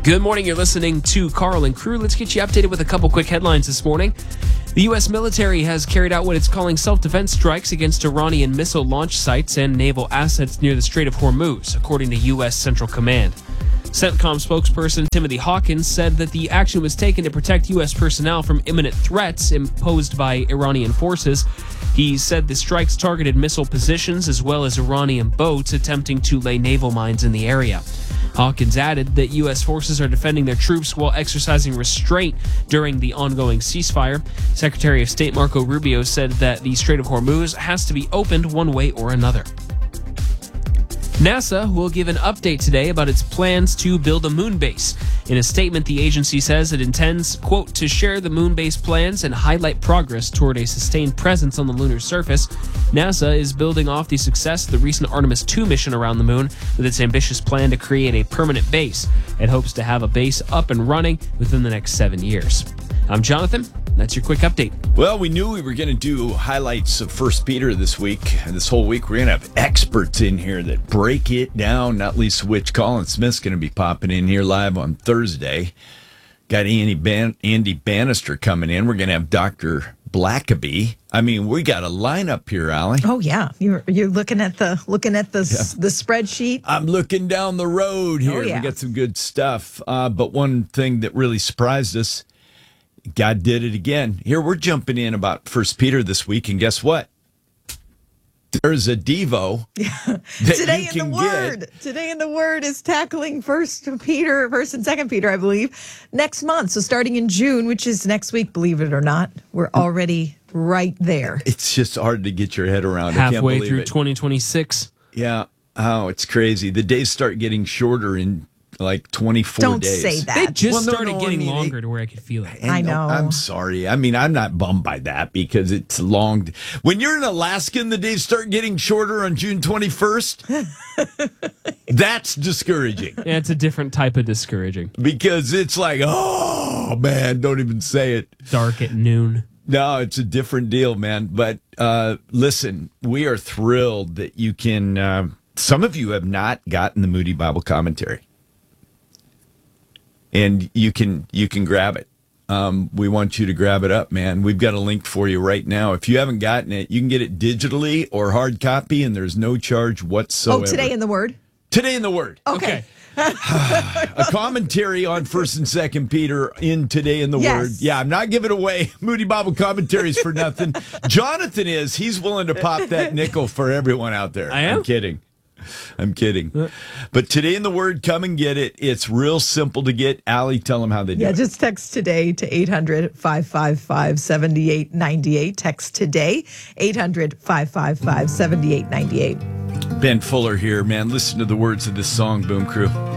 Good morning. You're listening to Carl and Crew. Let's get you updated with a couple quick headlines this morning. The U.S. military has carried out what it's calling self-defense strikes against Iranian missile launch sites and naval assets near the Strait of Hormuz, according to U.S. Central Command. CENTCOM spokesperson Timothy Hawkins said that the action was taken to protect U.S. personnel from imminent threats imposed by Iranian forces. He said the strikes targeted missile positions as well as Iranian boats attempting to lay naval mines in the area. Hawkins added that U.S. forces are defending their troops while exercising restraint during the ongoing ceasefire. Secretary of State Marco Rubio said that the Strait of Hormuz has to be opened one way or another. NASA will give an update today about its plans to build a moon base. In a statement, the agency says it intends, quote, to share the moon base plans and highlight progress toward a sustained presence on the lunar surface. NASA is building off the success of the recent Artemis II mission around the moon with its ambitious plan to create a permanent base. It hopes to have a base up and running within the next 7 years. I'm Jonathan. That's your quick update. Well, we knew we were going to do highlights of 1 Peter this week. And this whole week, we're going to have experts in here that break it down. Not least which Colin Smith's going to be popping in here live on Thursday. Got Andy Bannister coming in. We're going to have Dr. Blackaby. I mean, we got a lineup here, Allie. Oh yeah, you're looking at the spreadsheet. I'm looking down the road here. Oh, yeah. We got some good stuff. But one thing that really surprised us, God did it again. Here we're jumping in about 1 Peter this week, and guess what? There's a Devo that Today you in can the Word. get. Today in the Word is tackling First and Second Peter, I believe, next month. So starting in June, which is next week, believe it or not, we're already right there. It's just hard to get your head around. I can't Halfway believe through it. 2026. Yeah. Oh, it's crazy. The days start getting shorter in like 24 Don't days. say that. They just Well, no, started no, I getting mean, longer to where I could feel it. And I know. I'm sorry. I mean, I'm not bummed by that because it's long. When you're in Alaska and the days start getting shorter on June 21st, that's discouraging Yeah, it's a different type of discouraging. because it's like, oh, man, don't even say it. Dark at noon. No, it's a different deal, man. But listen, we are thrilled that you can. Some of you have not gotten the Moody Bible Commentary. And you can grab it. We want you to grab it up, man. We've got a link for you right now. If you haven't gotten it, you can get it digitally or hard copy, and there's no charge whatsoever. Oh, Today in the Word? Today in the Word. Okay. A commentary on 1st and 2nd Peter in Today in the Yes. Word. Yeah, I'm not giving away Moody Bible Commentaries for nothing. Jonathan is. He's willing to pop that nickel for everyone out there. I am? I'm kidding. But Today in the Word, come and get it. It's real simple to get. Allie, tell them how they do Yeah, it. just text today to 800-555-7898. Text today, 800-555-7898. Ben Fuller here, man. Listen to the words of this song, Boom Crew.